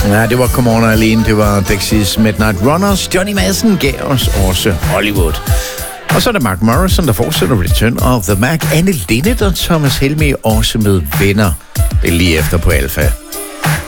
Ja, det var Come On Eileen, det var Dexys Midnight Runners. Johnny Madsen gav os også Hollywood. Og så er det Mark Morrison, der fortsætter Return of the Mac. Anne Linnet og Thomas Helmig også med Venner. Det er lige efter på Alpha.